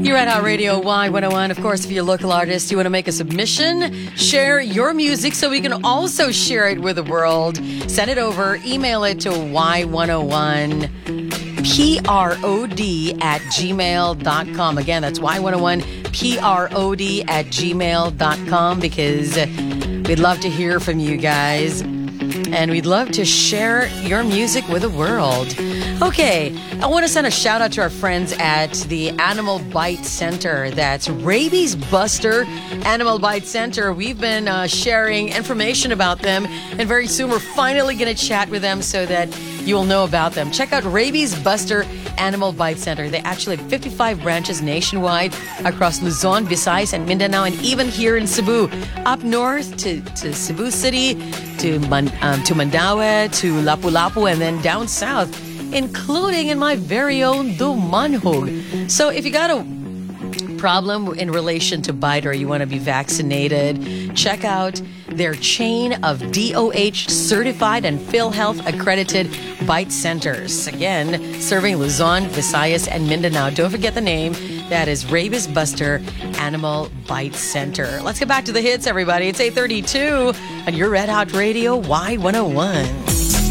You're at our Radio Y101. Of course, if you're a local artist, you want to make a submission, share your music so we can also share it with the world. Send it over. Email it to y101prod@gmail.com. Again, that's y101prod@gmail.com because we'd love to hear from you guys. And we'd love to share your music with the world. Okay, I want to send a shout out to our friends at the Animal Bite Center. That's Rabies Buster Animal Bite Center. We've been sharing information about them, and very soon we're finally going to chat with them so that you will know about them. Check out Rabies Buster Animal Bite Center. They actually have 55 branches nationwide across Luzon, Visayas, and Mindanao, and even here in Cebu. Up north to Cebu City, to Mandaue, to Lapu-Lapu, and then down south, including in my very own Dumanhog. So if you got a problem in relation to bite or you want to be vaccinated, check out their chain of DOH certified and PhilHealth accredited bite centers. Again, serving Luzon, Visayas, and Mindanao. Don't forget the name. That is Rabies Buster Animal Bite Center. Let's get back to the hits, everybody. It's 8:32 on your Red Hot Radio Y101.